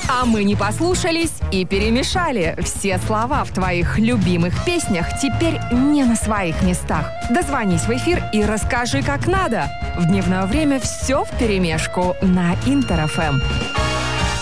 А мы не послушались и перемешали. Все слова в твоих любимых песнях теперь не на своих местах. Дозвонись в эфир и расскажи, как надо. В дневное время все вперемешку на Интер ФМ.